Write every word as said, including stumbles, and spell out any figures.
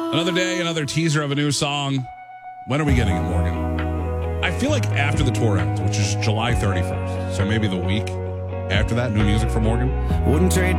Another day, another teaser of a new song. When are we getting it, Morgan? I feel like after the tour ends, which is July thirty-first. So maybe the week after that, new music from Morgan. Wouldn't trade